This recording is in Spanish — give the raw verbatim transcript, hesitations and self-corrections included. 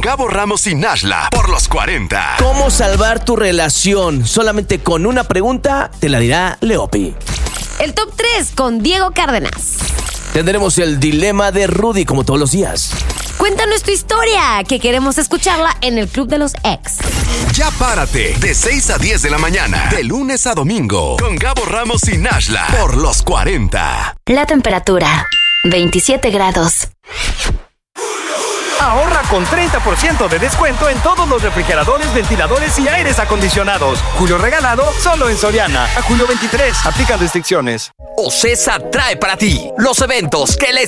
Gabo Ramos y Nashla por los cuarenta. ¿Cómo salvar tu relación? Solamente con una pregunta te la dirá Leopi. El top tres con Diego Cárdenas. Tendremos el dilema de Rudy como todos los días. Cuéntanos tu historia, que queremos escucharla en el Club de los Ex. Ya párate, de seis a diez de la mañana, de lunes a domingo, con Gabo Ramos y Nashla por los cuarenta. La temperatura, veintisiete grados. Ahorra con treinta por ciento de descuento en todos los refrigeradores, ventiladores y aires acondicionados. Julio regalado solo en Soriana. A julio veintitrés. Aplican restricciones. Ocesa trae para ti los eventos que les